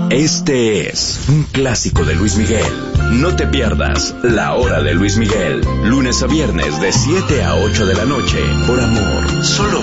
Este es un clásico de Luis Miguel. No te pierdas La Hora de Luis Miguel, lunes a viernes de 7 a 8 de la noche, por Amor, solo